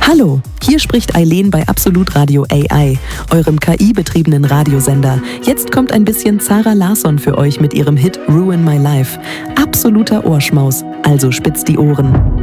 Hallo, hier spricht Eileen bei Absolut Radio AI, eurem KI-betriebenen Radiosender. Jetzt kommt ein bisschen Zara Larsson für euch mit ihrem Hit Ruin My Life. Absoluter Ohrschmaus, also spitzt die Ohren.